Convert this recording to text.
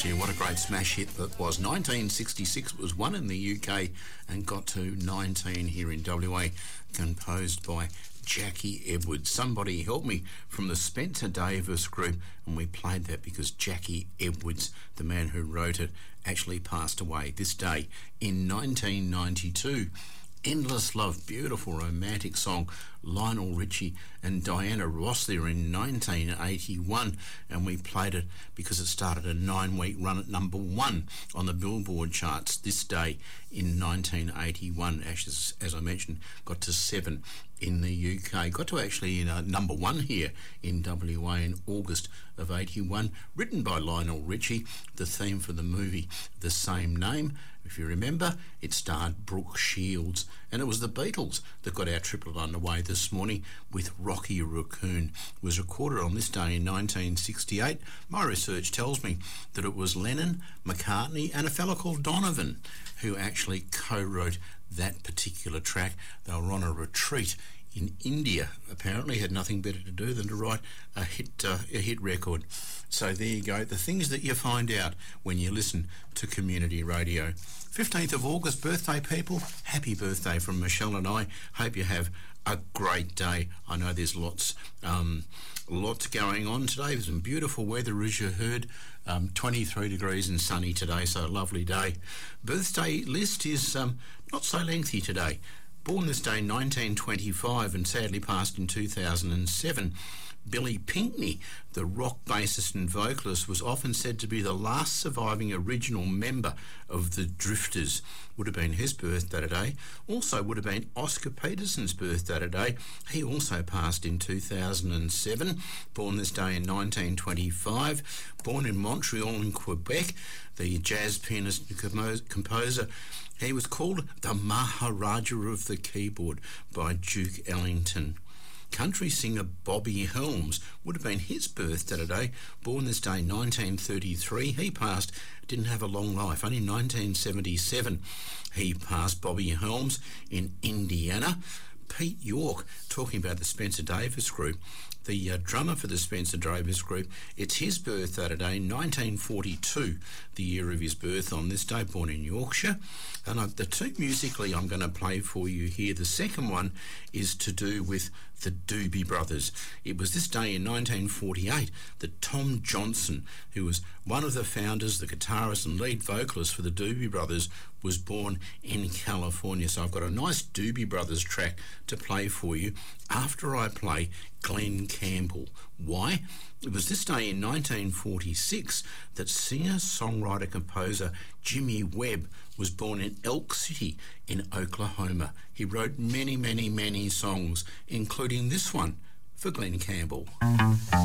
Gee, what a great smash hit that was. 1966 was one in the UK and got to 19 here in WA, composed by Jackie Edwards. Somebody Help Me from the Spencer Davis Group, and we played that because Jackie Edwards, the man who wrote it, actually passed away this day in 1992. Endless Love, beautiful romantic song, Lionel Richie and Diana Ross there in 1981, and we played it because it started a 9-week run at number 1 on the Billboard charts this day in 1981. As I mentioned, got to 7 in the UK, got to actually number 1 here in WA in August of 81, written by Lionel Richie, the theme for the movie the same name. If you remember, it starred Brooke Shields, and it was the Beatles that got our triplet underway this morning with Rocky Raccoon. It was recorded on this day in 1968. My research tells me that it was Lennon, McCartney and a fellow called Donovan who actually co-wrote that particular track. They were on a retreat in India, apparently had nothing better to do than to write a hit record. So there you go, the things that you find out when you listen to community radio. 15th of August, birthday people, happy birthday from Michelle and I. Hope you have a great day. I know there's lots going on today. There's some beautiful weather, as you heard. 23 degrees and sunny today, so a lovely day. Birthday list is not so lengthy today. Born this day in 1925 and sadly passed in 2007, Billy Pinkney, the rock bassist and vocalist, was often said to be the last surviving original member of the Drifters. Would have been his birthday today. Also would have been Oscar Peterson's birthday today. He also passed in 2007. Born this day in 1925. Born in Montreal in Quebec, the jazz pianist and composer. He was called the Maharaja of the Keyboard by Duke Ellington. Country singer Bobby Helms would have been his birthday today. Born this day in 1933. He passed, didn't have a long life, only 1977. He passed. Bobby Helms in Indiana. Pete York, talking about the Spencer Davis Group, the drummer for the Spencer Davis Group. It's his birthday today, 1942, the year of his birth on this day, born in Yorkshire. And the two musically I'm going to play for you here. The second one is to do with the Doobie Brothers. It was this day in 1948 that Tom Johnson, who was one of the founders, the guitarist and lead vocalist for the Doobie Brothers, was born in California. So I've got a nice Doobie Brothers track to play for you after I play Glen Campbell. Why? It was this day in 1946 that singer-songwriter-composer Jimmy Webb was born in Elk City in Oklahoma. He wrote many, many, many songs, including this one for Glen Campbell.